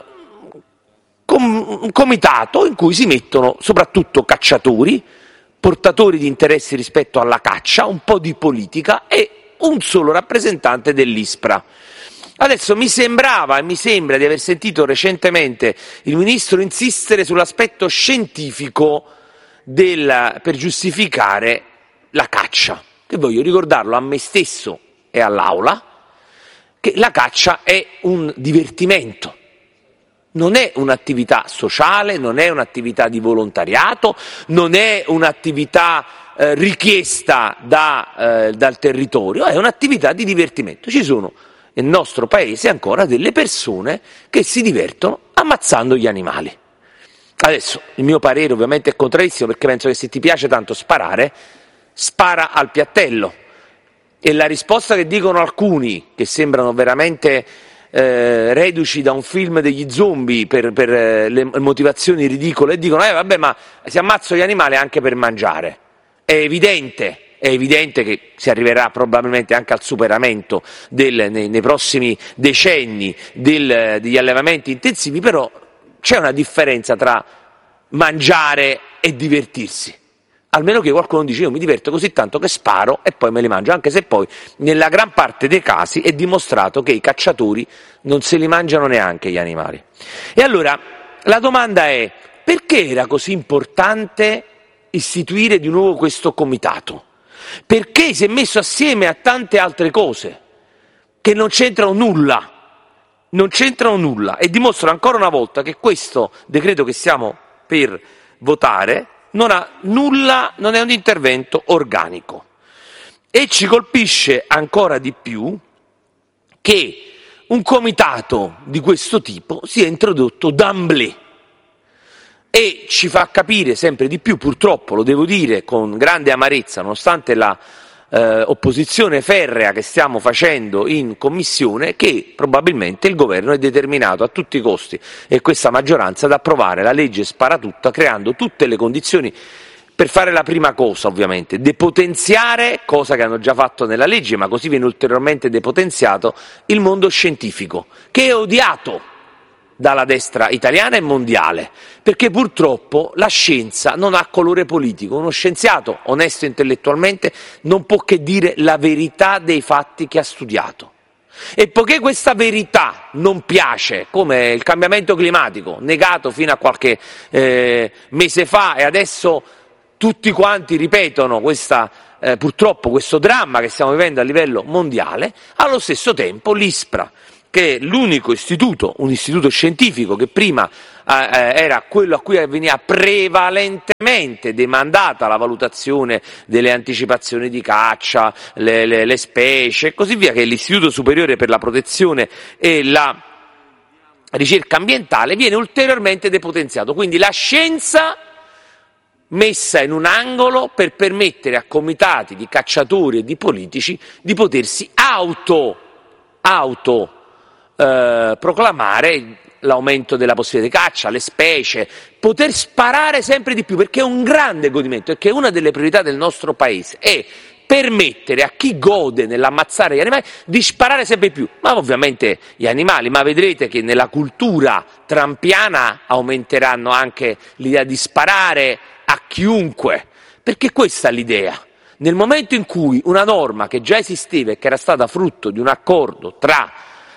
comitato in cui si mettono soprattutto cacciatori, portatori di interessi rispetto alla caccia, un po' di politica e un solo rappresentante dell'ISPRA. Adesso mi sembra di aver sentito recentemente il Ministro insistere sull'aspetto scientifico per giustificare la caccia, che voglio ricordarlo a me stesso e all'Aula, che la caccia è un divertimento. Non è un'attività sociale, non è un'attività di volontariato, non è un'attività richiesta dal territorio, è un'attività di divertimento. Ci sono nel nostro paese ancora delle persone che si divertono ammazzando gli animali. Adesso il mio parere ovviamente è contrarissimo, perché penso che se ti piace tanto sparare, spara al piattello. E la risposta che dicono alcuni, che sembrano veramente reduci da un film degli zombie per le motivazioni ridicole, e dicono vabbè, ma si ammazzano gli animali anche per mangiare. È evidente che si arriverà probabilmente anche al superamento nei prossimi decenni degli allevamenti intensivi, però c'è una differenza tra mangiare e divertirsi. almeno che qualcuno dice io mi diverto così tanto che sparo e poi me li mangio, anche se poi nella gran parte dei casi è dimostrato che i cacciatori non se li mangiano neanche gli animali. E allora la domanda è: perché era così importante istituire di nuovo questo comitato? Perché si è messo assieme a tante altre cose che non c'entrano nulla e dimostrano ancora una volta che questo decreto che stiamo per votare non è un intervento organico. E ci colpisce ancora di più che un comitato di questo tipo sia introdotto d'emblée e ci fa capire sempre di più, purtroppo lo devo dire con grande amarezza, nonostante la opposizione ferrea che stiamo facendo in commissione, che probabilmente il governo è determinato a tutti i costi e questa maggioranza ad approvare la legge sparatutto, creando tutte le condizioni per fare la prima cosa, ovviamente, depotenziare, cosa che hanno già fatto nella legge, ma così viene ulteriormente depotenziato, il mondo scientifico, che è odiato dalla destra italiana e mondiale, perché purtroppo la scienza non ha colore politico. Uno scienziato onesto intellettualmente non può che dire la verità dei fatti che ha studiato. E poiché questa verità non piace, come il cambiamento climatico, negato fino a qualche mese fa, e adesso tutti quanti ripetono purtroppo questo dramma che stiamo vivendo a livello mondiale, allo stesso tempo l'ISPRA, che è l'unico istituto, un istituto scientifico che prima era quello a cui veniva prevalentemente demandata la valutazione delle anticipazioni di caccia, le specie e così via, che è l'Istituto Superiore per la Protezione e la Ricerca Ambientale, viene ulteriormente depotenziato. Quindi la scienza messa in un angolo per permettere a comitati di cacciatori e di politici di potersi proclamare l'aumento della possibilità di caccia, le specie, poter sparare sempre di più, perché è un grande godimento e che una delle priorità del nostro paese è permettere a chi gode nell'ammazzare gli animali di sparare sempre di più, ma ovviamente gli animali, ma vedrete che nella cultura trampiana aumenteranno anche l'idea di sparare a chiunque, perché questa è l'idea. Nel momento in cui una norma che già esisteva e che era stata frutto di un accordo tra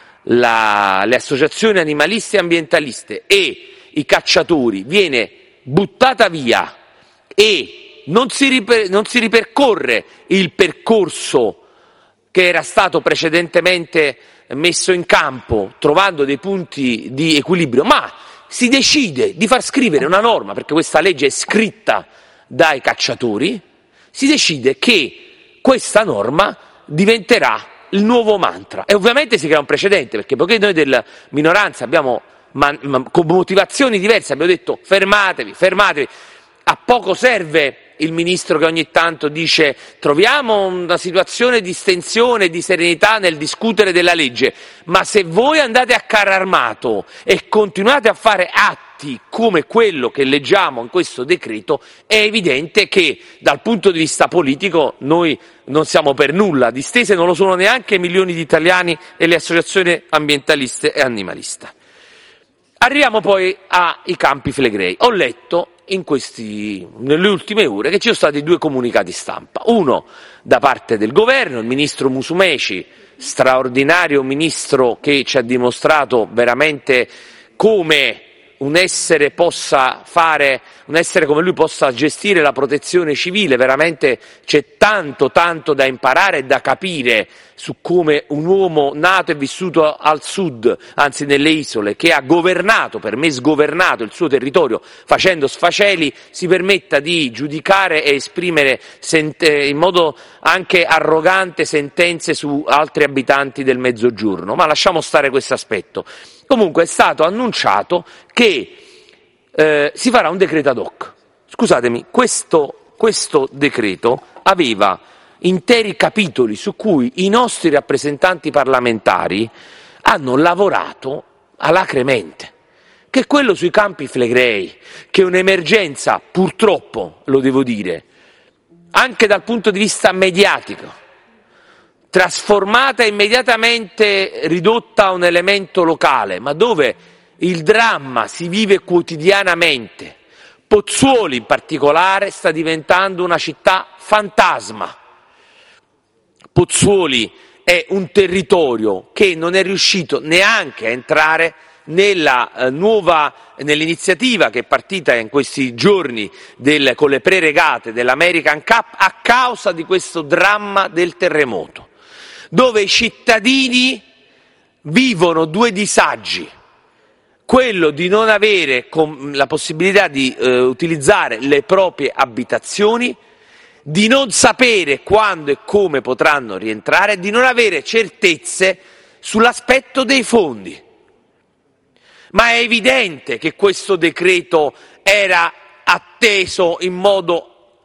le associazioni animaliste e ambientaliste e i cacciatori viene buttata via e non si ripercorre il percorso che era stato precedentemente messo in campo trovando dei punti di equilibrio, ma si decide di far scrivere una norma, perché questa legge è scritta dai cacciatori, si decide che questa norma diventerà il nuovo mantra e ovviamente si crea un precedente, perché poiché noi della minoranza abbiamo con motivazioni diverse abbiamo detto fermatevi, a poco serve il ministro che ogni tanto dice troviamo una situazione di stensione e di serenità nel discutere della legge, ma se voi andate a carro armato e continuate a fare atti come quello che leggiamo in questo decreto, è evidente che dal punto di vista politico noi non siamo per nulla distese, non lo sono neanche milioni di italiani e le associazioni ambientaliste e animaliste. Arriviamo poi ai Campi Flegrei. Ho letto nelle ultime ore che ci sono stati 2 comunicati stampa, uno da parte del governo, il ministro Musumeci, straordinario ministro che ci ha dimostrato veramente come un essere come lui possa gestire la protezione civile, veramente c'è tanto da imparare e da capire su come un uomo nato e vissuto al sud, anzi nelle isole, che ha governato, per me sgovernato il suo territorio facendo sfaceli, si permetta di giudicare e esprimere in modo anche arrogante sentenze su altri abitanti del Mezzogiorno, ma lasciamo stare questo aspetto. Comunque è stato annunciato che si farà un decreto ad hoc. Scusatemi, questo decreto aveva interi capitoli su cui i nostri rappresentanti parlamentari hanno lavorato alacremente, che è quello sui Campi Flegrei, che è un'emergenza, purtroppo, lo devo dire, anche dal punto di vista mediatico, trasformata e immediatamente ridotta a un elemento locale, ma dove il dramma si vive quotidianamente, Pozzuoli in particolare sta diventando una città fantasma. Pozzuoli è un territorio che non è riuscito neanche a entrare nell'iniziativa che è partita in questi giorni con le pre-regate dell'American Cup a causa di questo dramma del terremoto, dove i cittadini vivono due disagi: quello di non avere la possibilità di utilizzare le proprie abitazioni, di non sapere quando e come potranno rientrare, di non avere certezze sull'aspetto dei fondi. Ma è evidente che questo decreto era atteso in modo,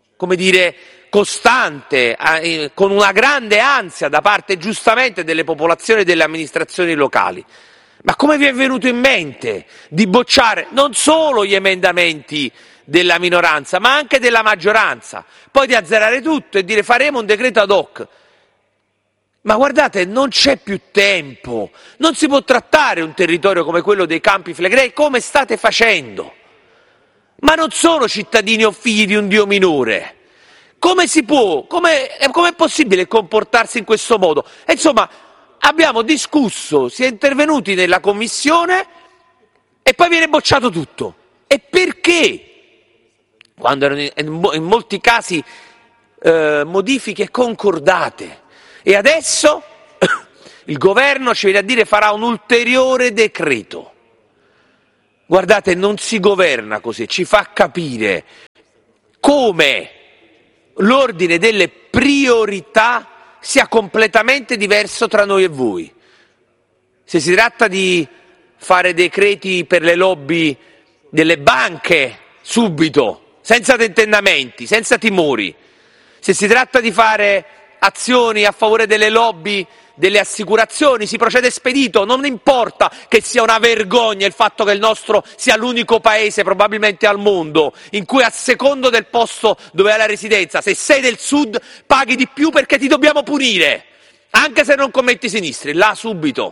costante, con una grande ansia da parte giustamente delle popolazioni e delle amministrazioni locali. Ma come vi è venuto in mente di bocciare non solo gli emendamenti della minoranza, ma anche della maggioranza, poi di azzerare tutto e dire faremo un decreto ad hoc? Ma guardate, non c'è più tempo, non si può trattare un territorio come quello dei Campi Flegrei come state facendo. Ma non sono cittadini o figli di un dio minore. Come si può, com'è possibile comportarsi in questo modo? E insomma, abbiamo discusso, si è intervenuti nella commissione e poi viene bocciato tutto. E perché? Quando erano in molti casi modifiche concordate. E adesso il governo ci viene a dire farà un ulteriore decreto. Guardate, non si governa così, ci fa capire come l'ordine delle priorità sia completamente diverso tra noi e voi. Se si tratta di fare decreti per le lobby delle banche, subito, senza tentennamenti, senza timori. Se si tratta di fare azioni a favore delle lobby delle assicurazioni, si procede spedito, non importa che sia una vergogna il fatto che il nostro sia l'unico paese probabilmente al mondo in cui a secondo del posto dove hai la residenza, se sei del sud paghi di più perché ti dobbiamo punire, anche se non commetti sinistri. Là subito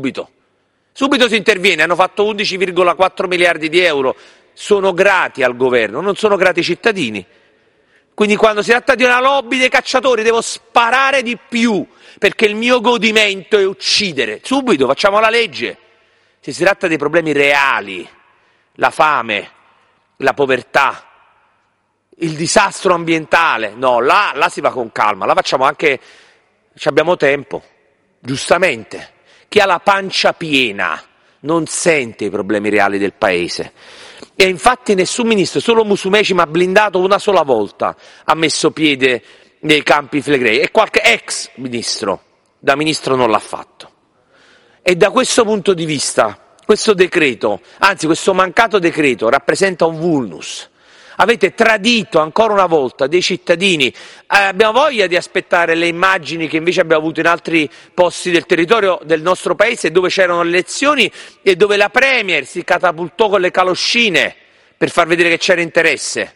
si interviene. Hanno fatto 11,4 miliardi di euro, sono grati al governo, non sono grati i cittadini. Quindi quando si tratta di una lobby dei cacciatori devo sparare di più, perché il mio godimento è uccidere. Subito, facciamo la legge. Se si tratta dei problemi reali, la fame, la povertà, il disastro ambientale, no, là si va con calma, là facciamo anche, abbiamo tempo, giustamente. Chi ha la pancia piena non sente i problemi reali del paese. E infatti nessun ministro, solo Musumeci, ma blindato una sola volta, ha messo piede nei Campi Flegrei, e qualche ex ministro, da ministro non l'ha fatto. E da questo punto di vista, questo decreto, anzi questo mancato decreto, rappresenta un vulnus. Avete tradito ancora una volta dei cittadini. Abbiamo voglia di aspettare le immagini che invece abbiamo avuto in altri posti del territorio del nostro paese, dove c'erano le elezioni e dove la Premier si catapultò con le caloscine per far vedere che c'era interesse,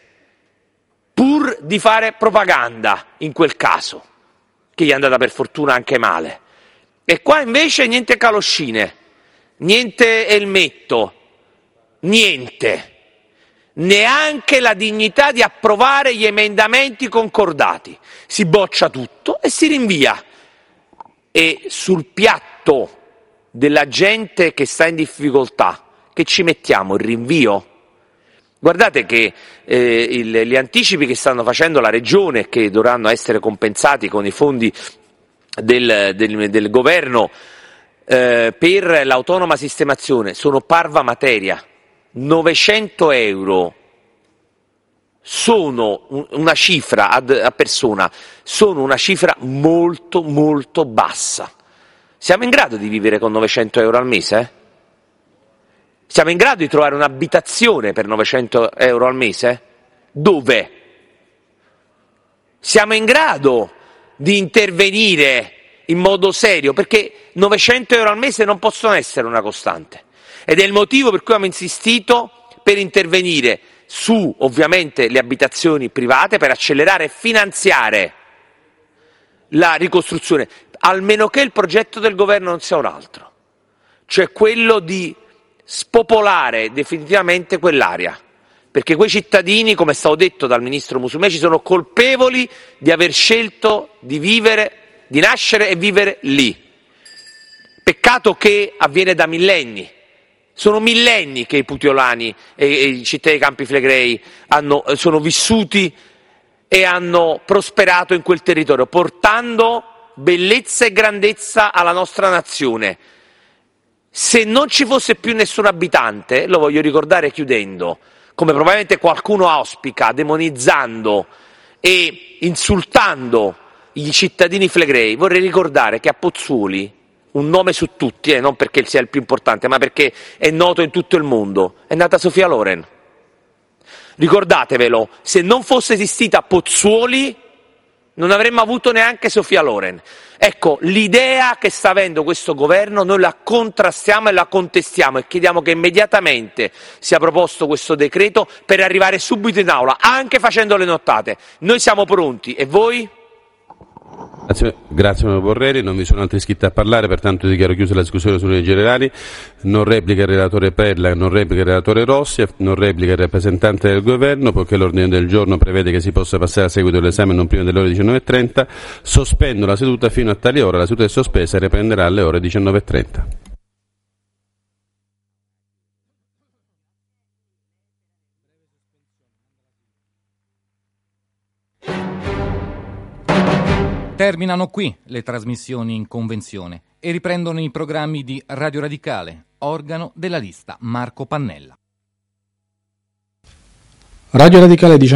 pur di fare propaganda in quel caso, che gli è andata per fortuna anche male. E qua invece niente caloscine, niente elmetto, niente. Neanche la dignità di approvare gli emendamenti concordati. Si boccia tutto e si rinvia. E sul piatto della gente che sta in difficoltà, che ci mettiamo? Il rinvio? Guardate che gli anticipi che stanno facendo la Regione e che dovranno essere compensati con i fondi del governo per l'autonoma sistemazione sono parva materia. 900 euro sono una cifra a persona, sono una cifra molto molto bassa. Siamo in grado di vivere con 900 euro al mese? Siamo in grado di trovare un'abitazione per 900 euro al mese? Dove? Siamo in grado di intervenire in modo serio? Perché 900 euro al mese non possono essere una costante. Ed è il motivo per cui abbiamo insistito per intervenire su, ovviamente, le abitazioni private, per accelerare e finanziare la ricostruzione, almeno che il progetto del governo non sia un altro, cioè quello di spopolare definitivamente quell'area, perché quei cittadini, come è stato detto dal ministro Musumeci, sono colpevoli di aver scelto di vivere, di nascere e vivere lì. Peccato che avviene da millenni. Sono millenni che i putiolani e i cittadini dei Campi Flegrei sono vissuti e hanno prosperato in quel territorio, portando bellezza e grandezza alla nostra nazione. Se non ci fosse più nessun abitante, lo voglio ricordare chiudendo, come probabilmente qualcuno auspica, demonizzando e insultando i cittadini flegrei, vorrei ricordare che a Pozzuoli, un nome su tutti, non perché sia il più importante, ma perché è noto in tutto il mondo, è nata Sofia Loren. Ricordatevelo, se non fosse esistita Pozzuoli, non avremmo avuto neanche Sofia Loren. Ecco, l'idea che sta avendo questo governo noi la contrastiamo e la contestiamo e chiediamo che immediatamente sia proposto questo decreto per arrivare subito in aula, anche facendo le nottate. Noi siamo pronti, e voi? Grazie onorevole Borrelli, non vi sono altri iscritti a parlare, pertanto dichiaro chiusa la discussione sulle leggi generali. Non replica il relatore Perla, non replica il relatore Rossi, non replica il rappresentante del governo, poiché l'ordine del giorno prevede che si possa passare a seguito dell'esame non prima delle ore 19.30. Sospendo la seduta fino a tale ora, la seduta è sospesa e riprenderà alle ore 19.30. Terminano qui le trasmissioni in convenzione e riprendono i programmi di Radio Radicale, organo della lista Marco Pannella. Radio Radicale 19